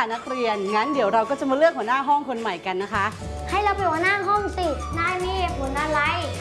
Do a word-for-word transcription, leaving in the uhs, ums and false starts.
นักเรียนงั้นเดี๋ยวเราก็จะมาเลือกหัวหน้าห้องคนใหม่กันนะคะให้เราเป็นหัวหน้าห้องสินายมีเหตุผลอะไร